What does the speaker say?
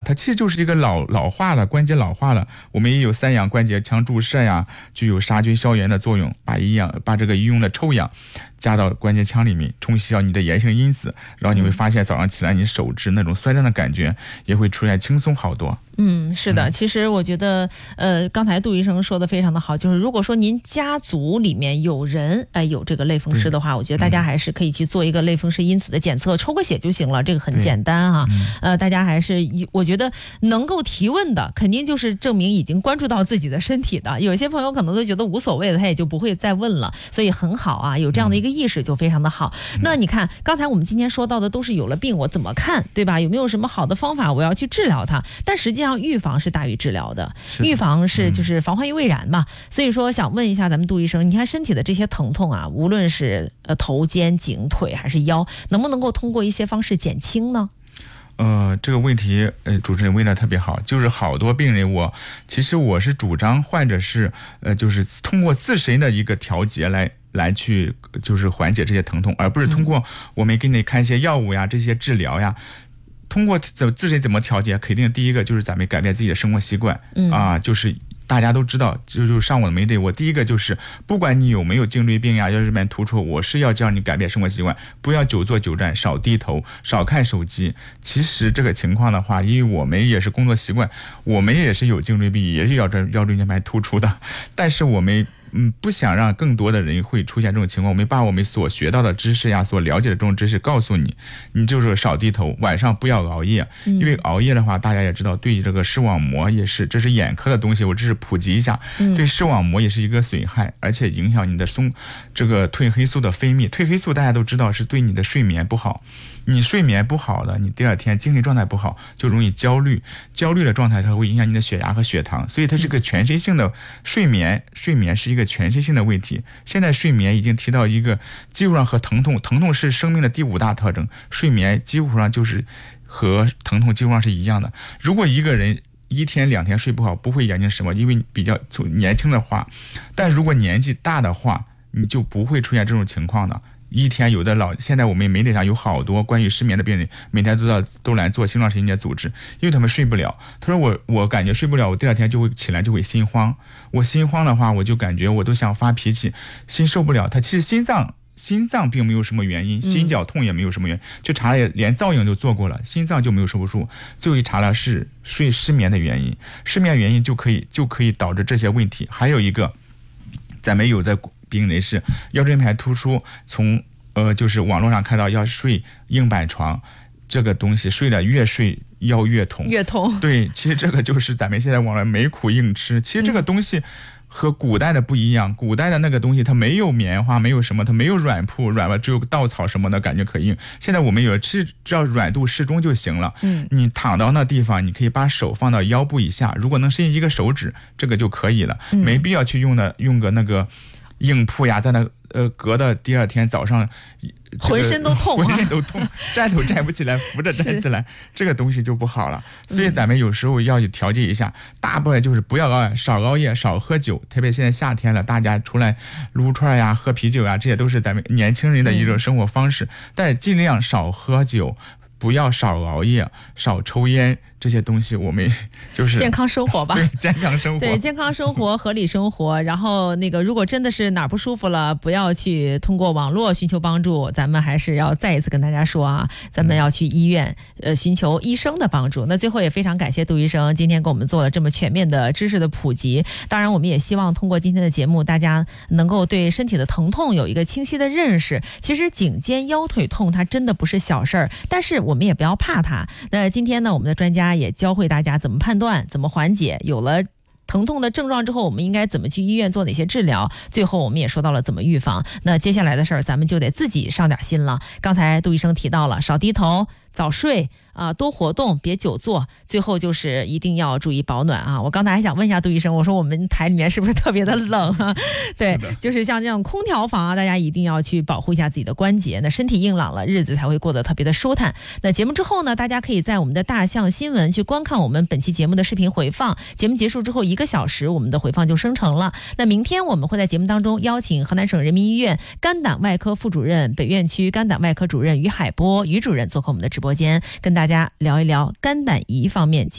它其实就是一个老化了，关节老化了。我们也有3氧关节腔注射呀，具有杀菌消炎的作用，把这个医用的臭氧加到关节腔里面，冲洗掉你的炎性因子，然后你会发现早上起来你手指那种酸胀的感觉也会出现轻松好多。 是的，其实我觉得刚才杜医生说的非常的好，就是如果说您家族里面有人有这个类风湿的话，我觉得大家还是可以去做一个类风湿因子的检测，抽个血就行了，这个很简单哈。大家还是我觉得能够提问的，肯定就是证明已经关注到自己的身体的。有些朋友可能都觉得无所谓的，他也就不会再问了，所以很好啊，有这样的一个意识就非常的好。那你看刚才我们今天说到的都是有了病我怎么看，对吧？有没有什么好的方法我要去治疗它？但实际上预防是大于治疗的，预防是就是防患于未然嘛。所以说想问一下咱们杜医生，你看身体的这些疼痛啊，无论是头肩颈腿还是腰，能不能够通过一些方式减轻呢？ 这个问题主持人问的特别好，就是好多病人其实我是主张患者是就是通过自身的一个调节来去就是缓解这些疼痛，而不是通过我们给你看一些药物呀这些治疗呀。通过自身怎么调节，肯定第一个就是咱们改变自己的生活习惯就是大家都知道，就是上我的门诊，我第一个就是不管你有没有颈椎病呀，要是这边突出，我是要教你改变生活习惯，不要久坐久站，少低头，少看手机。其实这个情况的话，因为我们也是工作习惯，我们也是有颈椎病，也是腰椎间盘突出的，但是我们不想让更多的人会出现这种情况，我们把我们所学到的知识呀，所了解的这种知识告诉你，你就是少低头，晚上不要熬夜，因为熬夜的话，大家也知道，对这个视网膜也是，这是眼科的东西，我只是普及一下，对视网膜也是一个损害，而且影响你的这个褪黑素的分泌。褪黑素大家都知道是对你的睡眠不好，你睡眠不好了，你第二天精神状态不好，就容易焦虑的状态，它会影响你的血压和血糖，所以它是个全身性的睡眠是一个全身性的问题。现在睡眠已经提到一个几乎上和疼痛是生命的第5大特征，睡眠几乎上就是和疼痛几乎上是一样的。如果一个人1天2天睡不好，不会眼睛什么，因为比较年轻的话，但如果年纪大的话，你就不会出现这种情况的。一天现在我们媒体上有好多关于失眠的病人，每天都来做心脏神经节阻滞，因为他们睡不了。他说我感觉睡不了，我第二天就会起来就会心慌，我心慌的话，我就感觉我都想发脾气，心受不了。他其实心脏并没有什么原因，心绞痛也没有什么原因，就查了连造影就做过了，心脏就没有手术，最后一查了是失眠的原因，失眠原因就可以导致这些问题。还有一个，咱们有的病人是腰椎间盘突出，从就是网络上看到要睡硬板床，这个东西睡腰越痛。对，其实这个就是咱们现在网络没苦硬吃，其实这个东西和古代的不一样，古代的那个东西它没有棉花，没有什么，它没有软了，只有稻草什么的感觉可硬。现在我们只要软度适中就行了。你躺到那地方，你可以把手放到腰部以下，如果能伸一个手指，这个就可以了，没必要去用个那个硬铺呀，在那隔的第二天早上浑身都痛， 站都站不起来，扶着站起来，这个东西就不好了。所以咱们有时候要去调节一下，大部分就是不要熬夜，少熬夜，少喝酒，特别现在夏天了，大家出来撸串呀、喝啤酒呀，这些都是咱们年轻人的一种生活方式，但是尽量少喝酒，不要少熬夜，少抽烟，这些东西我们就是健康生活吧。 对，健康生活， 对，健康生活，合理生活。然后如果真的是哪儿不舒服了，不要去通过网络寻求帮助，咱们还是要再一次跟大家说啊，咱们要去医院寻求医生的帮助。那最后也非常感谢杜医生今天给我们做了这么全面的知识的普及。当然我们也希望通过今天的节目，大家能够对身体的疼痛有一个清晰的认识。其实颈肩腰腿痛它真的不是小事儿，但是我们也不要怕它。那今天呢，我们的专家也教会大家怎么判断，怎么缓解，有了疼痛的症状之后，我们应该怎么去医院做哪些治疗，最后我们也说到了怎么预防。那接下来的事儿咱们就得自己上点心了。刚才杜医生提到了少低头，早睡多活动，别久坐，最后就是一定要注意保暖啊！我刚才还想问一下杜医生，我说我们台里面是不是特别的冷啊？对，就是像这样空调房啊，大家一定要去保护一下自己的关节，那身体硬朗了，日子才会过得特别的舒坦。那节目之后呢，大家可以在我们的大象新闻去观看我们本期节目的视频回放，节目结束之后1个小时，我们的回放就生成了。那明天我们会在节目当中邀请河南省人民医院肝胆外科副主任、北院区肝胆外科主任于海波于主任做客我们的直播间，跟大家聊一聊肝胆胰方面